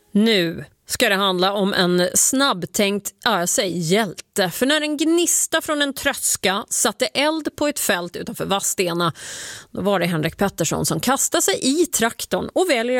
Nu ska det handla om en snabbtänkt, hjälte. För när en gnista från en tröska satte eld på ett fält utanför Vadstena, då var det Henrik Pettersson som kastade sig i traktorn och väljer